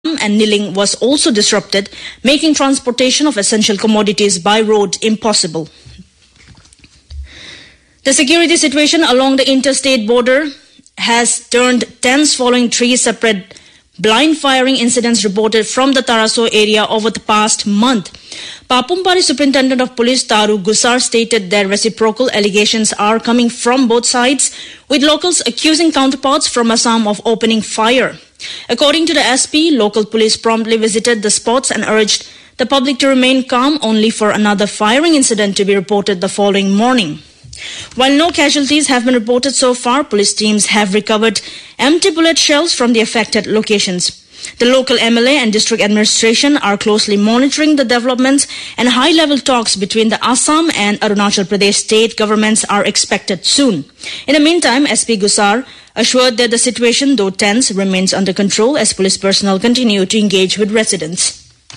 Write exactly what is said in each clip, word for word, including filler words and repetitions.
and Niling was also disrupted, making transportation of essential commodities by road impossible. The security situation along the interstate border has turned tense following three separate blind firing incidents reported from the Taraso area over the past month. Papumpari Superintendent of Police Taru Gusar stated that reciprocal allegations are coming from both sides, with locals accusing counterparts from Assam of opening fire. According to the S P, local police promptly visited the spots and urged the public to remain calm, only for another firing incident to be reported the following morning. While no casualties have been reported so far, police teams have recovered empty bullet shells from the affected locations. The local M L A and district administration are closely monitoring the developments, and high-level talks between the Assam and Arunachal Pradesh state governments are expected soon. In the meantime, S P Gusar assured that the situation, though tense, remains under control as police personnel continue to engage with residents.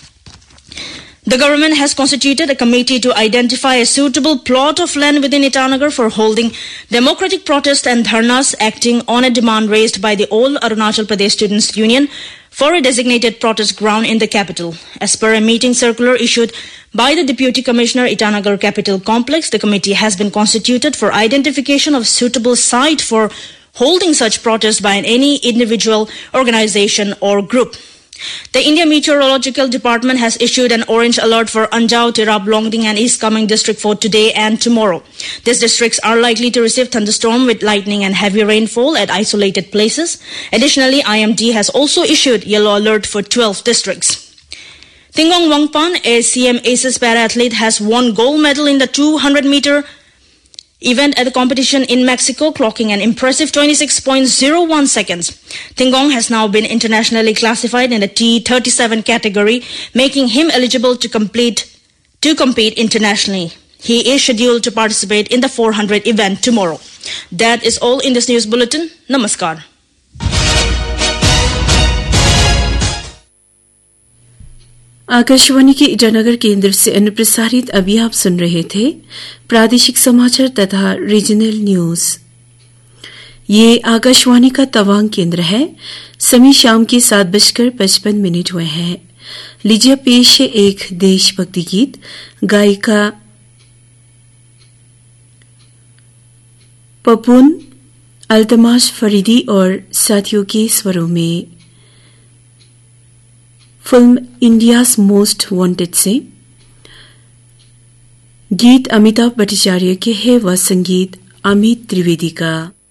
The government has constituted a committee to identify a suitable plot of land within Itanagar for holding democratic protests and dharnas, acting on a demand raised by the All Arunachal Pradesh Students' Union for a designated protest ground in the capital. As per a meeting circular issued by the Deputy Commissioner, Itanagar Capital Complex, the committee has been constituted for identification of suitable site for holding such protests by any individual, organization or group. The India Meteorological Department has issued an orange alert for Anjao, Tirap, Longding and East Kameng district for today and tomorrow. These districts are likely to receive thunderstorm with lightning and heavy rainfall at isolated places. Additionally, I M D has also issued yellow alert for twelve districts. Tingong Wangpan, a C M Aces para-athlete, has won gold medal in the two hundred meter event at the competition in Mexico, clocking an impressive twenty-six point zero one seconds. Tingong has now been internationally classified in the T thirty-seven category, making him eligible to complete to compete internationally. He is scheduled to participate in the four hundred event tomorrow. That is all in this news bulletin. Namaskar. Akashvani के ईटानगर केंद्र से अनुप्रसारित अभी आप सुन रहे थे प्रादेशिक समाचार तथा रीजनल न्यूज। ये आकाशवाणी का तवांग केंद्र है। समय शाम के सात बजकर पचपन मिनट हुए हैं। लीजिए पेश है एक देशभक्ति गीत, गायिका पपुन अल्तमाश फरीदी और साथियों के स्वरों में। फिल्म इंडियाज मोस्ट वांटेड से गीत अमिताभ भट्टाचार्य के है व संगीत अमित त्रिवेदी का।